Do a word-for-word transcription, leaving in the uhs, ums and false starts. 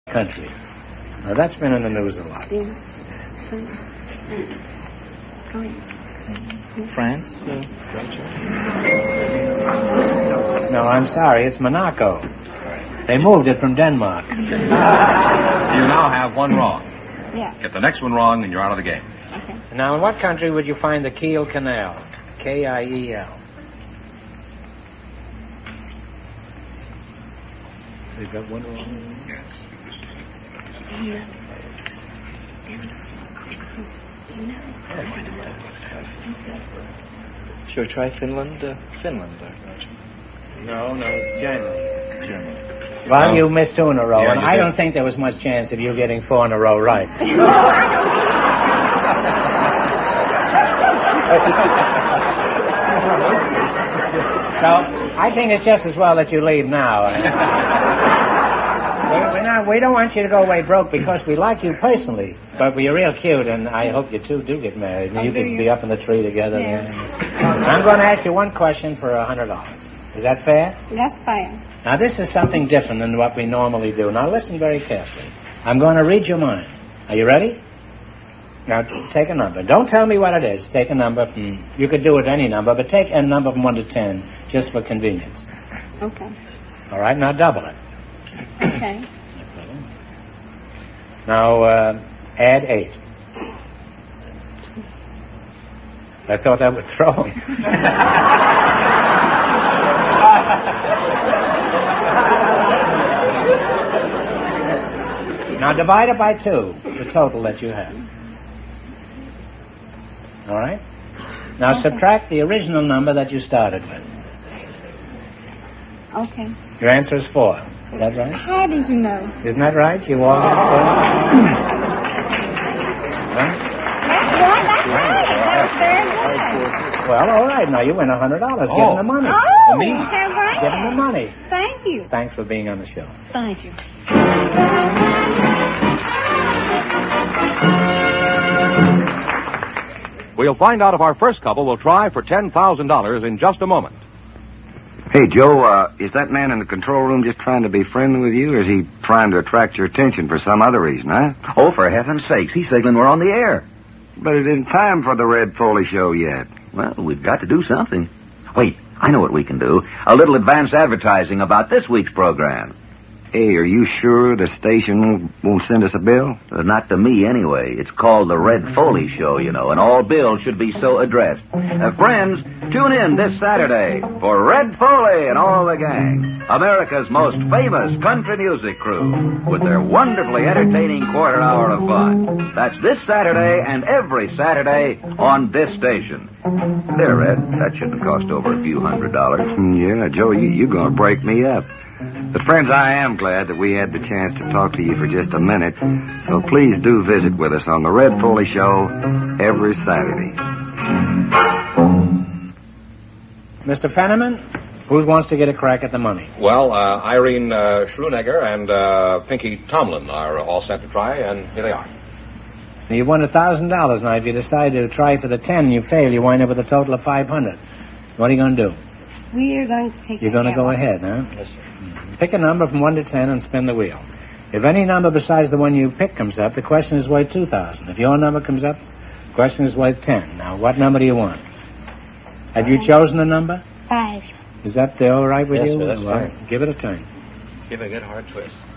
country. Now, that's been in the news a lot. France, uh, Belgium. No, I'm sorry. It's Monaco. They moved it from Denmark. You now have one wrong. Yeah. Get the next one wrong, and you're out of the game. Okay. Now, in what country would you find the Kiel Canal? K I E L. They've got one wrong. Should we try Finland? Uh, Finland, or Belgium? No, no, it's Germany. Germany. Well, you missed two in a row, Yeah, and you I did. don't think there was much chance of you getting four in a row right. So, I think it's just as well that you leave now. we, we're not, we don't want you to go away broke because we like you personally, but you're real cute, and I hope you two do get married. Oh, you do could you? be up in the tree together. Yeah. I'm going to ask you one question for a hundred dollars. Is that fair? That's fine. Now, this is something different than what we normally do. Now, listen very carefully. I'm going to read your mind. Are you ready? Now, take a number. Don't tell me what it is. Take a number from... You could do it any number, but take a number from one to ten, just for convenience. Okay. All right? Now, double it. Okay. Now, uh, add eight. I thought that would throw him. Now divide it by two, the total that you have. All right? Now Okay. subtract the original number that you started with. Okay. Your answer is four. Is that right? How did you know? Isn't that right? You all got four? Huh? That's one. That's right. That was very good. Well, all right. Now you win a hundred dollars. Give Oh. him the money. Oh, Me. is that right? Give him the money. Thank you. Thanks for being on the show. Thank you. We'll find out if our first couple will try for ten thousand dollars in just a moment. Hey, Joe, uh, is that man in the control room just trying to be friendly with you, or is he trying to attract your attention for some other reason, huh? Oh, for heaven's sakes, he's signaling we're on the air. But it isn't time for the Red Foley show yet. Well, we've got to do something. Wait, I know what we can do. A little advance advertising about this week's program. Hey, are you sure the station won't, won't send us a bill? Uh, not to me, anyway. It's called the Red Foley Show, you know, and all bills should be so addressed. Uh, friends, tune in this Saturday for Red Foley and all the gang, America's most famous country music crew, with their wonderfully entertaining quarter hour of fun. That's this Saturday and every Saturday on this station. There, Red, that shouldn't cost over a few hundred dollars. Yeah, Joe, you, you're going to break me up. But, friends, I am glad that we had the chance to talk to you for just a minute. So please do visit with us on the Red Foley Show every Saturday. Mister Fenneman, who wants to get a crack at the money? Well, uh, Irene uh, Schlunegger and uh, Pinky Tomlin are all set to try, and here they are. Now, you won a thousand dollars. Now, if you decide to try for the ten and you fail, you wind up with a total of five hundred. What are you going to do? We are going to take You're going to go ahead, huh? Yes, sir. Pick a number from one to ten and spin the wheel. If any number besides the one you pick comes up, the question is worth two thousand. If your number comes up, the question is worth ten. Now, what number do you want? Have you chosen a number? Five. Is that all right with Yes, you? sir, that's Well, fine. give it a turn. Give it a good hard twist.